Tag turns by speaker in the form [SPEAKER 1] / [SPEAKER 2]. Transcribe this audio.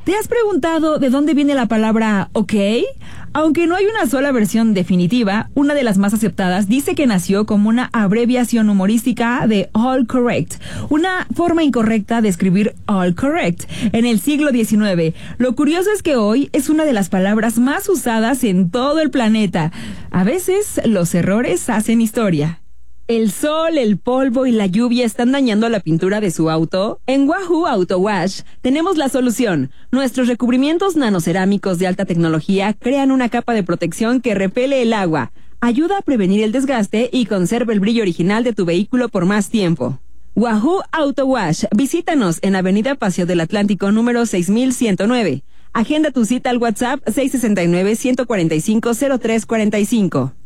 [SPEAKER 1] ¿Te has preguntado de dónde viene la palabra OK? Aunque no hay una sola versión definitiva, una de las más aceptadas dice que nació como una abreviación humorística de All Correct, una forma incorrecta de escribir All Correct en el siglo XIX. Lo curioso es que hoy es una de las palabras más usadas en todo el planeta. A veces los errores hacen historia. ¿El sol, el polvo y la lluvia están dañando la pintura de su auto? En Wahoo Auto Wash tenemos la solución. Nuestros recubrimientos nanocerámicos de alta tecnología crean una capa de protección que repele el agua, ayuda a prevenir el desgaste y conserva el brillo original de tu vehículo por más tiempo. Wahoo Auto Wash. Visítanos en Avenida Paseo del Atlántico número 6109. Agenda tu cita al WhatsApp 669-145-0345.